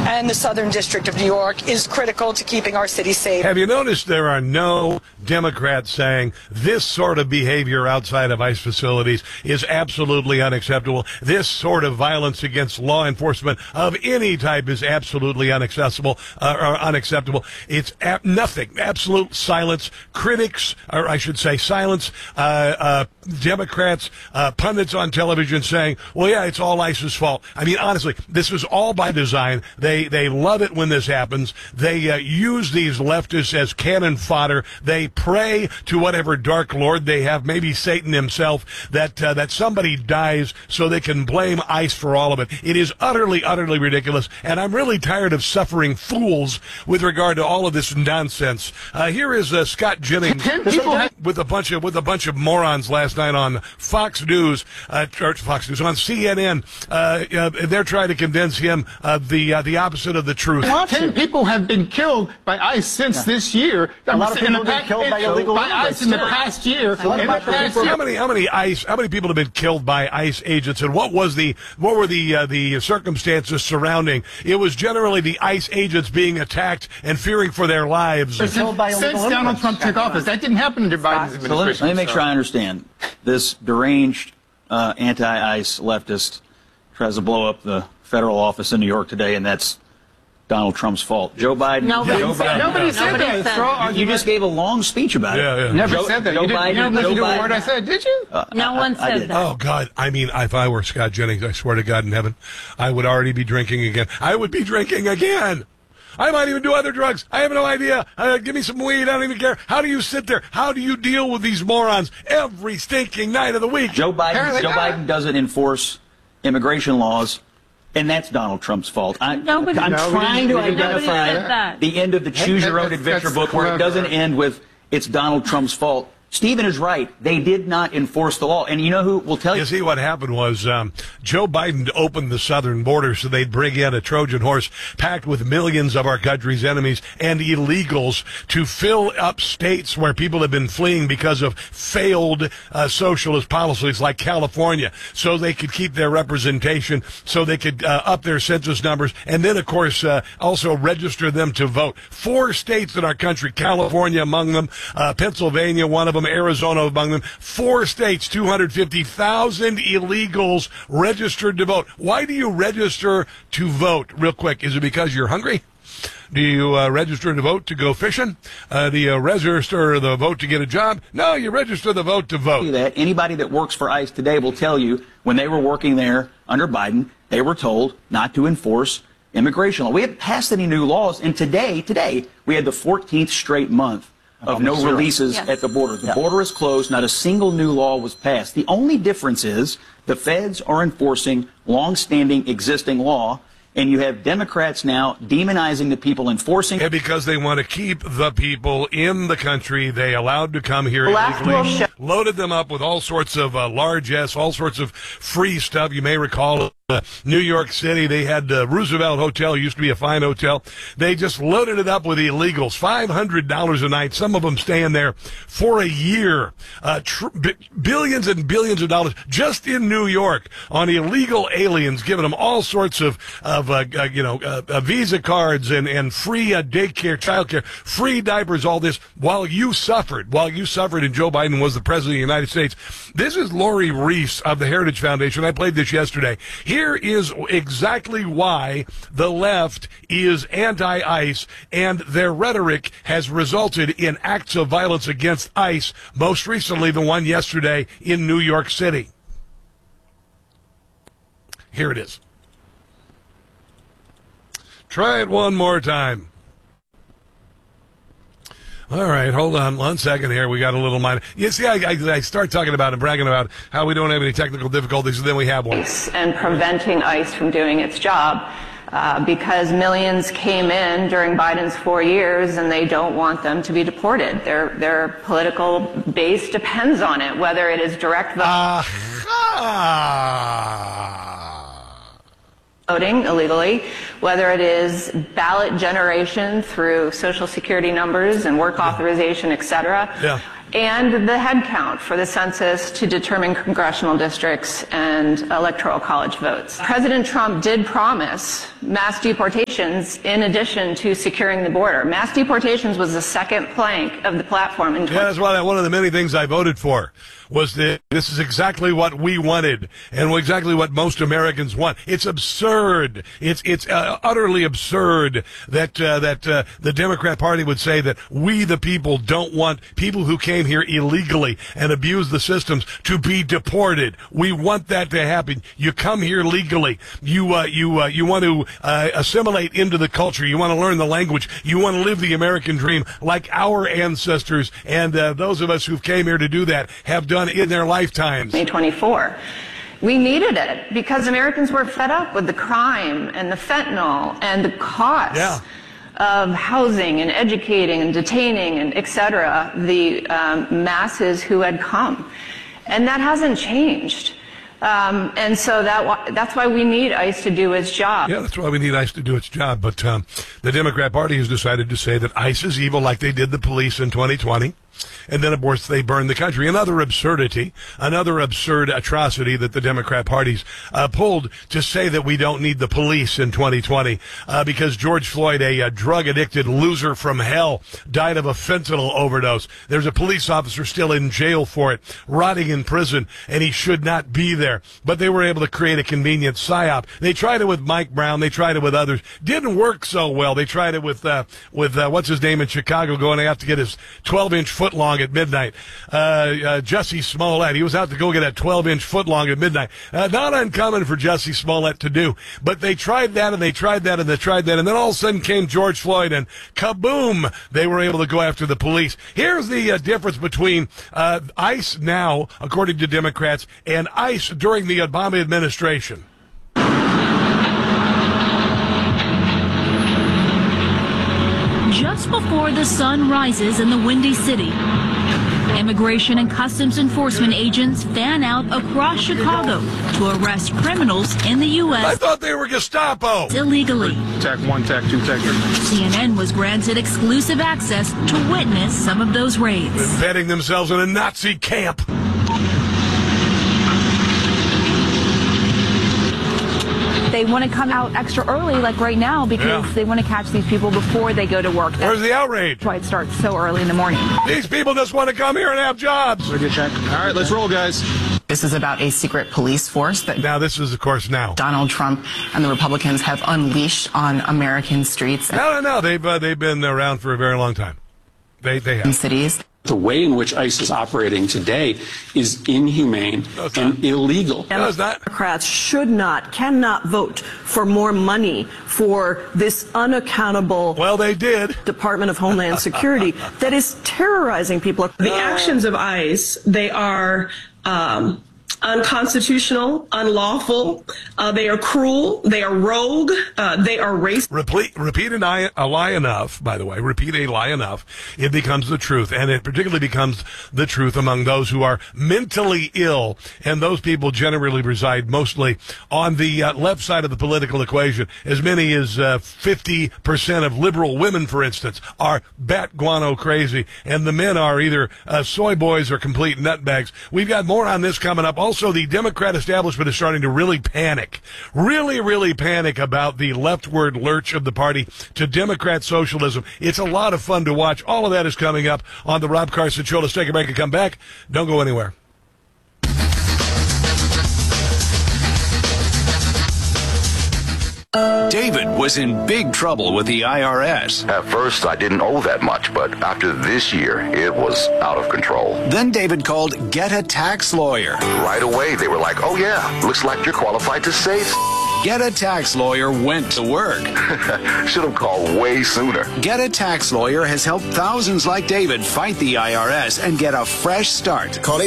and the Southern District of New York is critical to keeping our city safe. Have you noticed there are no Democrats saying this sort of behavior outside of ICE facilities is absolutely unacceptable? This sort of violence against law enforcement of any type is absolutely unacceptable. It's nothing. Absolute silence. Critics, or I should say silence, Democrats, pundits on television saying, well, yeah, it's all ICE's fault. I mean, honestly, this is all by design. They love it when this happens. They use these leftists as cannon fodder. They pray to whatever dark lord they have, maybe Satan himself, that somebody dies so they can blame ICE for all of it. It is utterly, utterly ridiculous, and I'm really tired of suffering fools with regard to all of this nonsense. Here is Scott Jennings with a bunch of morons last night on Fox News, on CNN. They're trying to convince him the opposite of the truth. 10 people have been killed by ICE since this year. A lot of people have been killed by illegal ICE in the past year. How many people have been killed by ICE agents, and what were the circumstances surrounding? It was generally the ICE agents being attacked and fearing for their lives. Since Donald Trump took office, that didn't happen under Biden's administration. So let me make sure I understand. This deranged anti-ICE leftist tries to blow up the federal office in New York today, and that's Donald Trump's fault. Joe Biden. Nobody said that. You just gave a long speech about it. Yeah. Never said that. You didn't listen to a word I said, did you? No one said that. Oh, God. I mean, if I were Scott Jennings, I swear to God in heaven, I would already be drinking again. I would be drinking again. I might even do other drugs. I have no idea. Give me some weed. I don't even care. How do you sit there? How do you deal with these morons every stinking night of the week? Joe Biden doesn't enforce immigration laws, and that's Donald Trump's fault. I'm trying to identify the end of the Choose Your Own Adventure book where it doesn't end with it's Donald Trump's fault. Stephen is right. They did not enforce the law. And you know who will tell you? You see, what happened was Joe Biden opened the southern border so they'd bring in a Trojan horse packed with millions of our country's enemies and illegals to fill up states where people have been fleeing because of failed socialist policies like California, so they could keep their representation, so they could up their census numbers, and then, of course, also register them to vote. 4 states in our country, California among them, Pennsylvania, one of them, Arizona among them, 4 states, 250,000 illegals registered to vote. Why do you register to vote? Real quick, is it because you're hungry? Do you register to vote to go fishing? Do you register the vote to get a job? No, you register the vote to vote. Anybody that works for ICE today will tell you when they were working there under Biden, they were told not to enforce immigration law. We haven't passed any new laws, and today we had the 14th straight month of no releases at the border. The border is closed. Not a single new law was passed. The only difference is the feds are enforcing long-standing existing law, and you have Democrats now demonizing the people enforcing. And because they want to keep the people in the country they allowed to come here illegally, loaded them up with all sorts of largesse, all sorts of free stuff. You may recall New York City, they had Roosevelt Hotel, used to be a fine hotel. They just loaded it up with illegals, $500 a night. Some of them staying there for a year. Billions and billions of dollars just in New York on illegal aliens, giving them all sorts of visa cards and free daycare, childcare, free diapers, all this while you suffered and Joe Biden was the president of the United States. This is Lori Reese of the Heritage Foundation. I played this yesterday. Here is exactly why the left is anti-ICE, and their rhetoric has resulted in acts of violence against ICE, most recently the one yesterday in New York City. Here it is. Try it one more time. All right, hold on 1 second here. We got a little minor. You see, I start talking about and bragging about how we don't have any technical difficulties, and then we have one. And preventing ICE from doing its job because millions came in during Biden's 4 years, and they don't want them to be deported. Their political base depends on it, whether it is direct voting illegally, whether it is ballot generation through Social Security numbers and work authorization, et cetera, and the head count for the census to determine congressional districts and electoral college votes. President Trump did promise mass deportations in addition to securing the border. Mass deportations was the second plank of the platform. Yeah, that's why one of the many things I voted for was that this is exactly what we wanted and exactly what most Americans want. It's absurd. It's utterly absurd that the Democrat Party would say that we, the people, don't want people who came here illegally and abuse the systems to be deported. We want that to happen. You come here legally. You want to assimilate into the culture. You want to learn the language. You want to live the American dream like our ancestors and those of us who came here to do that have done in their lifetimes. May 24. We needed it because Americans were fed up with the crime and the fentanyl and the costs of housing and educating and detaining and et cetera, the masses who had come. And that hasn't changed. And so that's why we need ICE to do its job. Yeah, that's why we need ICE to do its job. But the Democrat Party has decided to say that ICE is evil like they did the police in 2020. And then, of course, they burn the country. Another absurdity, another absurd atrocity that the Democrat Party's pulled to say that we don't need the police in 2020 because George Floyd, a drug-addicted loser from hell, died of a fentanyl overdose. There's a police officer still in jail for it, rotting in prison, and he should not be there. But they were able to create a convenient psyop. They tried it with Mike Brown. They tried it with others. Didn't work so well. They tried it with what's his name in Chicago, going out to get his 12-inch footlong at midnight. Jussie Smollett, he was out to go get a 12-inch footlong at midnight. Not uncommon for Jussie Smollett to do. But they tried that and they tried that and they tried that. And then all of a sudden came George Floyd and kaboom, they were able to go after the police. Here's the difference between ICE now, according to Democrats, and ICE during the Obama administration. Just before the sun rises in the Windy City, Immigration and Customs Enforcement agents fan out across Chicago to arrest criminals in the U.S. I thought they were Gestapo. illegally. Tech 1, Tech 2, Tech 3. CNN was granted exclusive access to witness some of those raids. Embedding themselves in a Nazi camp. They want to come out extra early, like right now, because they want to catch these people before they go to work. Where's the outrage? That's why it starts so early in the morning. These people just want to come here and have jobs. Good check. All right, let's roll, guys. This is about a secret police force that Now, this is, of course, now. Donald Trump and the Republicans have unleashed on American streets No. They've been around for a very long time. They and have. cities. The way in which ICE is operating today is inhumane and illegal. No, it's not. Democrats cannot vote for more money for this unaccountable Well, they did. Department of Homeland Security that is terrorizing people. The actions of ICE, they are unconstitutional, unlawful, they are cruel, they are rogue, they are racist. Repeat a lie enough, by the way, repeat a lie enough, it becomes the truth. And it particularly becomes the truth among those who are mentally ill. And those people generally reside mostly on the left side of the political equation. As many as 50% of liberal women, for instance, are bat guano crazy. And the men are either soy boys or complete nutbags. We've got more on this coming up. Also, the Democrat establishment is starting to really panic, really panic about the leftward lurch of the party to Democrat socialism. It's a lot of fun to watch. All of that is coming up on the Rob Carson Show. Let's take a break and come back. Don't go anywhere. David was in big trouble with the IRS. At first, I didn't owe that much, but after this year, it was out of control. Then David called Get a Tax Lawyer. Right away, they were like, oh yeah, looks like you're qualified to save. Get a Tax Lawyer went to work. Should have called way sooner. Get a Tax Lawyer has helped thousands like David fight the IRS and get a fresh start. Call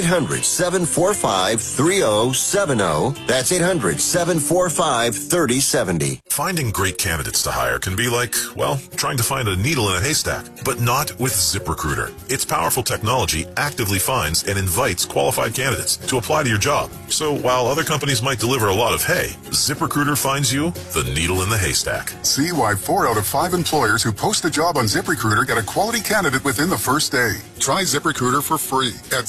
800-745-3070. That's 800-745-3070. Finding great candidates to hire can be like, well, trying to find a needle in a haystack, but not with ZipRecruiter. Its powerful technology actively finds and invites qualified candidates to apply to your job. So while other companies might deliver a lot of hay, ZipRecruiter finds you the needle in the haystack. See why 4 out of 5 employers who post a job on ZipRecruiter get a quality candidate within the first day. Try ZipRecruiter for free at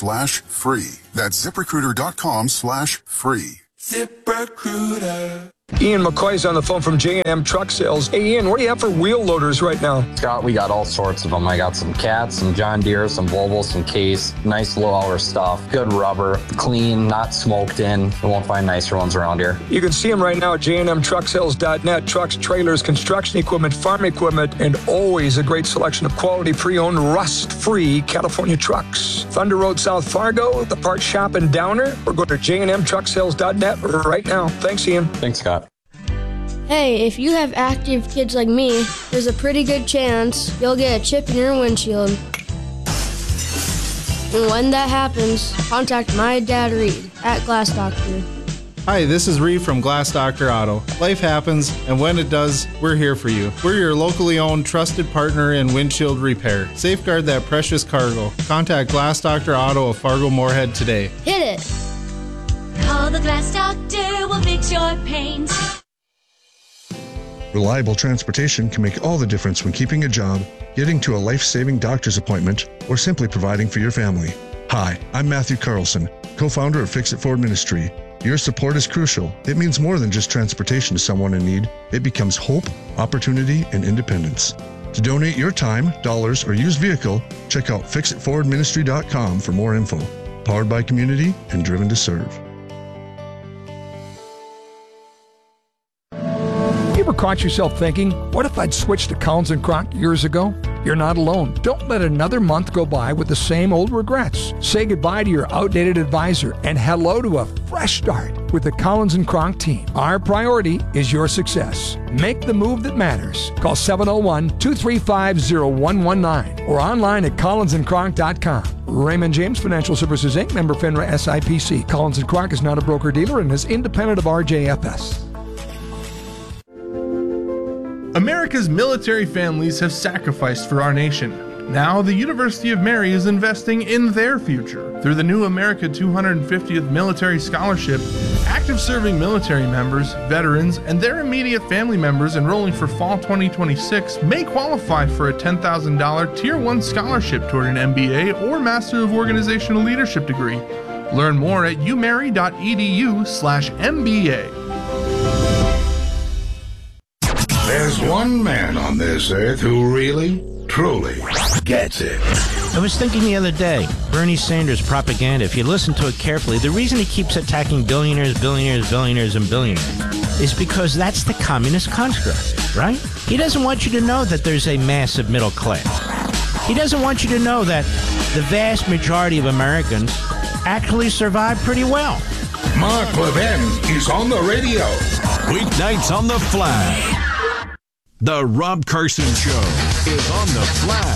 ZipRecruiter.com/free. That's ZipRecruiter.com/free. ZipRecruiter. Ian McCoy's on the phone from J&M Truck Sales. Hey, Ian, what do you have for wheel loaders right now? Scott, we got all sorts of them. I got some Cats, some John Deere, some Volvo, some Case. Nice low-hour stuff. Good rubber. Clean, not smoked in. You won't find nicer ones around here. You can see them right now at jmtrucksales.net. Trucks, trailers, construction equipment, farm equipment, and always a great selection of quality pre-owned, rust-free California trucks. Thunder Road, South Fargo, the parts shop in Downer, or go to jmtrucksales.net right now. Thanks, Ian. Thanks, Scott. Hey, if you have active kids like me, there's a pretty good chance you'll get a chip in your windshield. And when that happens, contact my dad Reed at Glass Doctor. Hi, this is Reed from Glass Doctor Auto. Life happens, and when it does, we're here for you. We're your locally owned, trusted partner in windshield repair. Safeguard that precious cargo. Contact Glass Doctor Auto of Fargo Moorhead today. Hit it! Call the Glass Doctor, we'll fix your paint. Reliable transportation can make all the difference when keeping a job, getting to a life-saving doctor's appointment, or simply providing for your family. Hi, I'm Matthew Carlson, co-founder of Fix It Forward Ministry. Your support is crucial. It means more than just transportation to someone in need. It becomes hope, opportunity, and independence. To donate your time, dollars, or used vehicle, check out fixitforwardministry.com for more info. Powered by community and driven to serve. Ever caught yourself thinking, what if I'd switched to Collins & Kronk years ago? You're not alone. Don't let another month go by with the same old regrets. Say goodbye to your outdated advisor and hello to a fresh start with the Collins & Kronk team. Our priority is your success. Make the move that matters. Call 701-235-0119 or online at collinsandkronk.com. Raymond James Financial Services, Inc., member FINRA SIPC. Collins & Kronk is not a broker-dealer and is independent of RJFS. America's military families have sacrificed for our nation. Now, the University of Mary is investing in their future. Through the new America 250th Military Scholarship, active serving military members, veterans, and their immediate family members enrolling for fall 2026 may qualify for a $10,000 Tier 1 scholarship toward an MBA or Master of Organizational Leadership degree. Learn more at umary.edu/MBA. There's one man on this earth who really, truly gets it. I was thinking the other day, Bernie Sanders propaganda, if you listen to it carefully, the reason he keeps attacking billionaires, billionaires, billionaires, and billionaires is because that's the communist construct, right? He doesn't want you to know that there's a massive middle class. He doesn't want you to know that the vast majority of Americans actually survive pretty well. Mark Levin is on the radio. Weeknights on the Flag. The Rob Carson Show is on the Flag.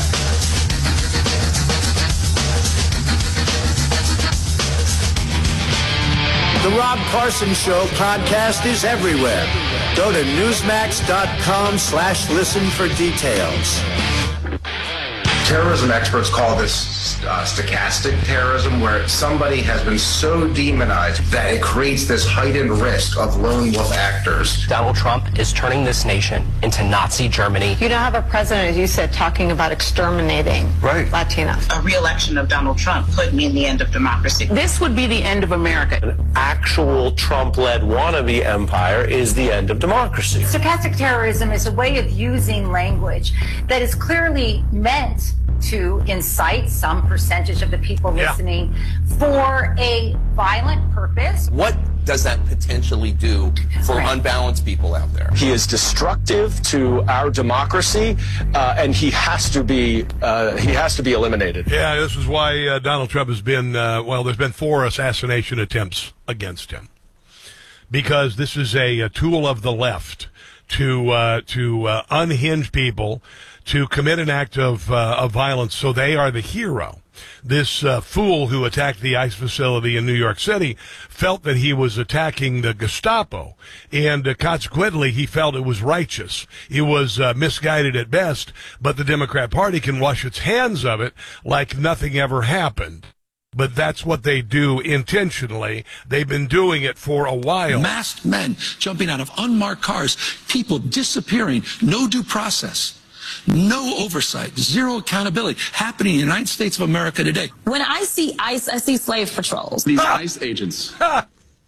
The Rob Carson Show podcast is everywhere. Go to newsmax.com/listen for details. Terrorism experts call this stochastic terrorism, where somebody has been so demonized that it creates this heightened risk of lone wolf actors. Donald Trump is turning this nation into Nazi Germany. You don't have a president, as you said, talking about exterminating Latinos. A re-election of Donald Trump could mean the end of democracy. This would be the end of America. An actual Trump-led wannabe empire is the end of democracy. Stochastic terrorism is a way of using language that is clearly meant to incite some percentage of the people listening for a violent purpose. What does that potentially do for unbalanced people out there? He is destructive to our democracy, and he has to be eliminated. Yeah, this is why Donald Trump has been there's been 4 assassination attempts against him, because this is a tool of the left to unhinge people, to commit an act of violence, so they are the hero. This fool who attacked the ICE facility in New York City felt that he was attacking the Gestapo, and consequently he felt it was righteous. It was misguided at best, but the Democrat Party can wash its hands of it like nothing ever happened. But that's what they do intentionally. They've been doing it for a while. Masked men jumping out of unmarked cars, people disappearing, no due process. No oversight, zero accountability happening in the United States of America today. When I see ICE, I see slave patrols. These ICE agents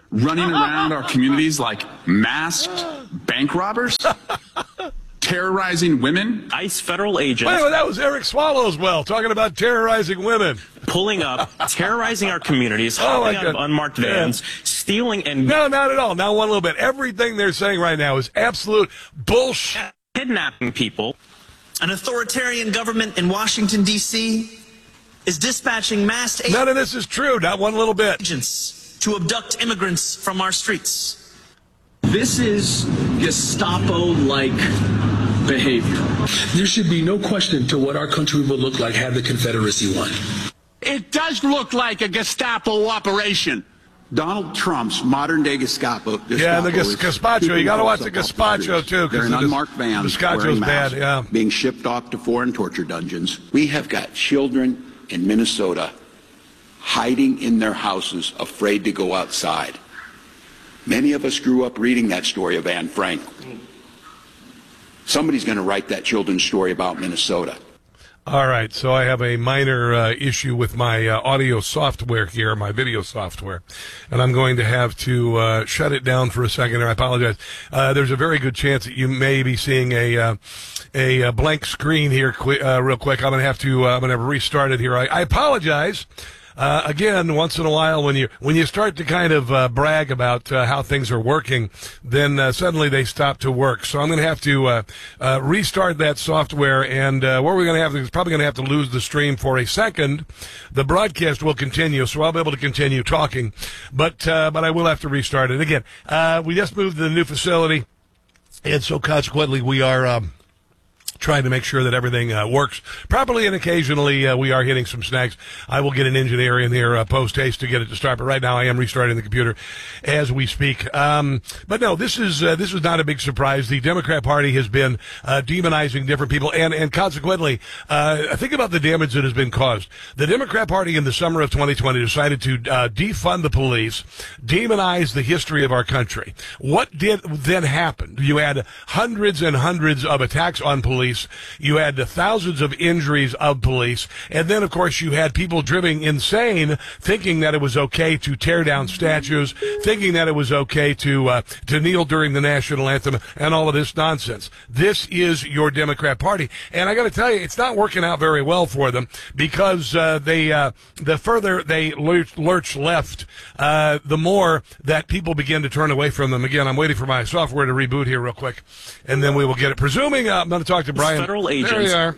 running around our communities like masked bank robbers, terrorizing women. ICE federal agents. Wait, that was Eric Swallowswell talking about terrorizing women. Pulling up, terrorizing our communities, hopping out of unmarked vans, stealing and... No, not at all. Not one little bit. Everything they're saying right now is absolute bullshit. Kidnapping people. An authoritarian government in Washington, D.C. is dispatching mass agents. None of this is true. Not one little bit. To abduct immigrants from our streets. This is Gestapo-like behavior. There should be no question to what our country would look like had the Confederacy won. It does look like a Gestapo operation. Donald Trump's modern-day Gestapo. Yeah, the gazpacho. You got to watch the gazpacho, too. They're in unmarked vans, gazpacho's bad, yeah. being shipped off to foreign torture dungeons. We have got children in Minnesota hiding in their houses, afraid to go outside. Many of us grew up reading that story of Anne Frank. Somebody's going to write that children's story about Minnesota. All right, so I have a minor issue with my audio software here, my video software, and I'm going to have to shut it down for a second, and I apologize. There's a very good chance that you may be seeing a blank screen here real quick. I'm going to restart it here. I apologize. Again, once in a while, when you start to kind of brag about how things are working, then suddenly they stop to work. So I'm going to have to restart that software, and what we're going to have is probably going to have to lose the stream for a second. The broadcast will continue, so I'll be able to continue talking, but I will have to restart it again. We just moved to the new facility, and so consequently we are trying to make sure that everything works properly, and occasionally we are hitting some snags. I will get an engineer in here post-haste to get it to start, but right now I am restarting the computer as we speak. But no, this is not a big surprise. The Democrat Party has been demonizing different people, and consequently, think about the damage that has been caused. The Democrat Party in the summer of 2020 decided to defund the police, demonize the history of our country. What did then happen? You had hundreds and hundreds of attacks on police. You had the thousands of injuries of police. And then, of course, you had people driven insane, thinking that it was okay to tear down statues, thinking that it was okay to kneel during the national anthem, and all of this nonsense. This is your Democrat Party. And I got to tell you, it's not working out very well for them, because the further they lurch left, the more that people begin to turn away from them. Again, I'm waiting for my software to reboot here real quick, and then we will get it. Presuming I'm going to talk to Brian. Federal agents. There you are.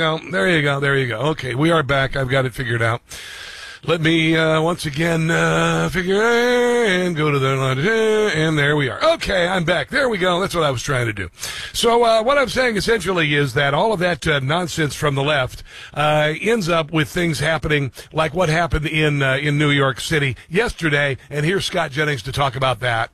There you go. Okay, we are back. I've got it figured out. Let me once again figure and go to the and there we are. Okay, I'm back. There we go. That's what I was trying to do. So what I'm saying essentially is that all of that nonsense from the left ends up with things happening like what happened in New York City yesterday. And here's Scott Jennings to talk about that.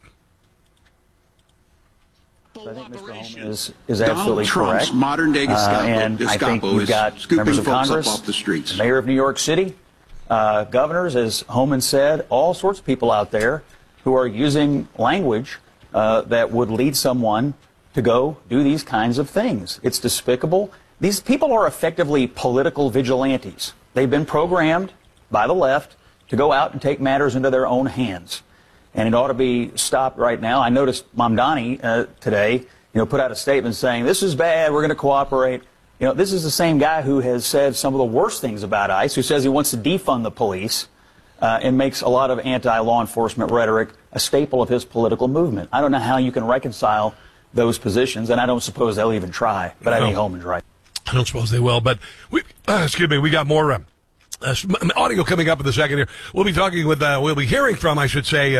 I think Mr. Holman is absolutely Trump's correct. Modern-day Gestapo. And I think we've got members of Congress, off the streets. the mayor of New York City, governors, as Holman said, all sorts of people out there who are using language that would lead someone to go do these kinds of things. It's despicable. These people are effectively political vigilantes. They've been programmed by the left to go out and take matters into their own hands. And it ought to be stopped right now. I noticed Mamdani today, put out a statement saying, this is bad, we're going to cooperate. This is the same guy who has said some of the worst things about ICE, who says he wants to defund the police and makes a lot of anti-law enforcement rhetoric a staple of his political movement. I don't know how you can reconcile those positions, and I don't suppose they'll even try. But I think Holman's right. I don't suppose they will, but we got more audio coming up in a second here. We'll be talking with, we'll be hearing from, I should say,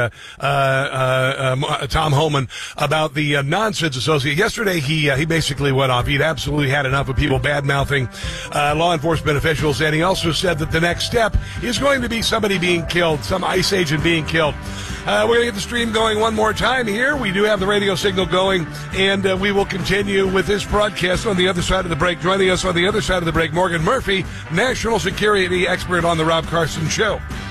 Tom Homan about the nonsense associated. Yesterday, he basically went off. He'd absolutely had enough of people bad-mouthing law enforcement officials, and he also said that the next step is going to be somebody being killed, some ICE agent being killed. We're going to get the stream going one more time here. We do have the radio signal going, and we will continue with this broadcast on the other side of the break. Joining us on the other side of the break, Morgan Murphy, national security expert on the Rob Carson Show.